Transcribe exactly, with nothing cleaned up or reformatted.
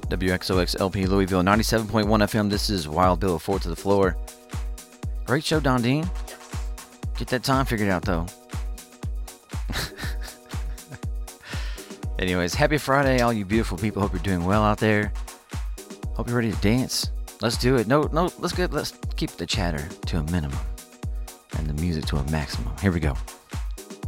W X O X L P Louisville, ninety-seven point one F M. This is Wild Bill, Four to the Floor. Great show, Don Dean. Get that time figured out, though. Anyways, happy Friday, all you beautiful people. Hope you're doing well out there. Hope you're ready to dance. Let's do it. No, no, let's get, let's keep the chatter to a minimum and the music to a maximum. Here we go.